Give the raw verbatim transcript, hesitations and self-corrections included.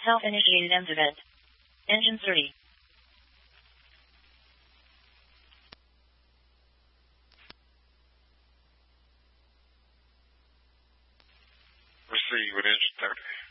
Self-initiated E M S event. Engine thirty. Proceed with engine thirty.